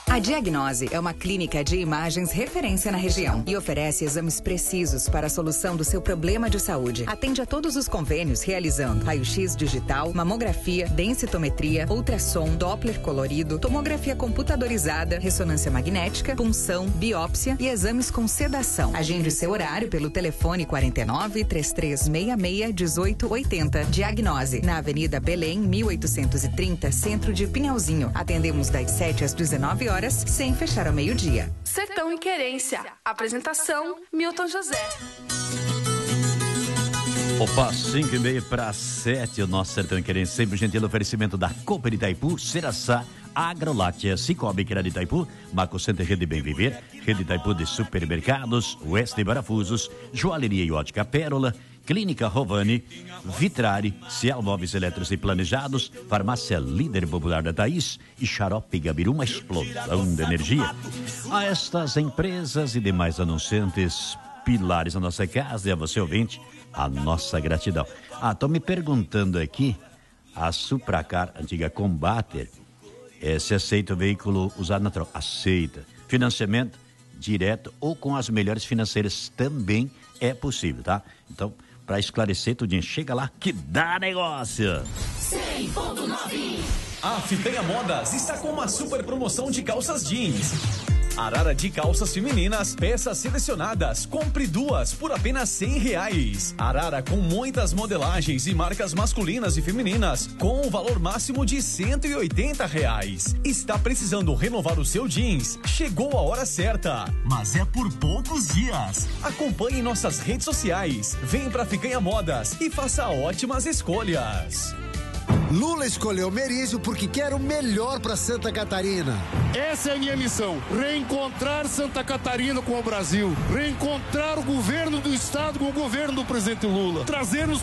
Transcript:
A Diagnose é uma clínica de imagens referência na região e oferece exames precisos para a solução do seu problema de saúde. Atende a todos os convênios realizando raio-x digital, mamografia, densitometria, ultrassom, Doppler colorido, tomografia computadorizada, ressonância magnética, punção, biópsia e exames com sedação. Agende seu horário pelo telefone 49 3366 1880. Diagnose, na Avenida Belém, 1830, Centro de Pinhalzinho. Atendemos das 7 às 19 horas, sem fechar ao meio-dia. Sertão e Querência. Apresentação, Milton José. Opa, 5:30 para 7, o nosso Sertão e Querência, sempre gentil oferecimento da Cooper Itaipu, Ceraçá, Agroláctea, Cicobi, que era de Itaipu, Marco Center, Rede Bem Viver, Rede Itaipu de Supermercados, Oeste Parafusos, Joalheria e Ótica Pérola, Clínica Rovani, Vitrari, Ciel Móveis Eletros e Planejados, Farmácia Líder Popular da Thaís e Xarope Gabiru, uma explosão de energia. A estas empresas e demais anunciantes, pilares da nossa casa e a você ouvinte, a nossa gratidão. Tô me perguntando aqui, a Supracar, antiga Combater, se aceita o veículo usado na troca? Aceita. Financiamento direto ou com as melhores financeiras também é possível, tá? Então, para esclarecer tudinho, chega lá que dá negócio. 100.9. A Fitanha Modas está com uma super promoção de calças jeans. Arara de calças femininas, peças selecionadas, compre duas por apenas R$100. Arara com muitas modelagens e marcas masculinas e femininas, com um valor máximo de R$180. Está precisando renovar o seu jeans? Chegou a hora certa, mas é por poucos dias. Acompanhe nossas redes sociais, vem pra Ficanha Modas e faça ótimas escolhas. Lula escolheu Merizio porque quer o melhor para Santa Catarina. Essa é a minha missão, reencontrar Santa Catarina com o Brasil, reencontrar o governo do estado com o governo do presidente Lula, trazer os